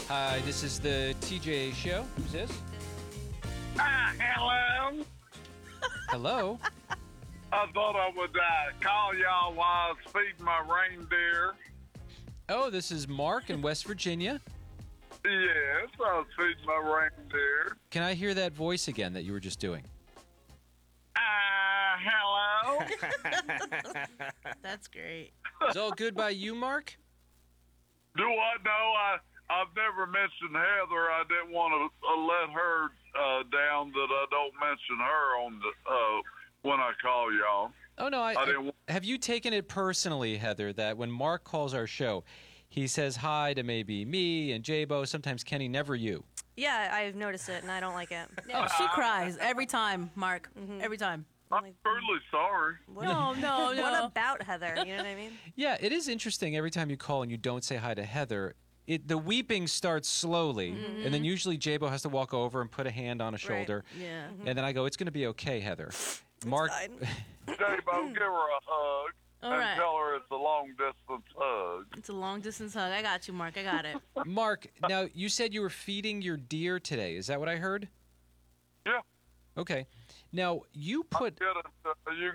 Hi, this is the TJ Show. Who's this? Hello. Hello? I thought I would call y'all while I was feeding my reindeer. Oh, this is Mark in West Virginia. Yes, I was feeding my reindeer. Can I hear that voice again that you were just doing? Hello. That's great. Is all good by you, Mark? Do I know I've never mentioned Heather. I didn't want to let her down that I don't mention her on the when I call y'all. Oh, no. Have you taken it personally, Heather, that when Mark calls our show, he says hi to maybe me and J-Bo, sometimes Kenny, never you? Yeah, I've noticed it, and I don't like it. Oh, she cries every time, Mark. Every time. I'm truly sorry. No. What about Heather? You know what I mean? Yeah, it is interesting every time you call and you don't say hi to Heather. The weeping starts slowly, and then usually J-Bo has to walk over and put a hand on a shoulder. Yeah. And then I go, it's going to be okay, Heather. Mark, fine. J-Bo, give her a hug All and right. tell her it's a long-distance hug. It's a long-distance hug. I got you, Mark. I got it. Mark, now you said you were feeding your deer today. Is that what I heard? Yeah. Okay. Now, you put... You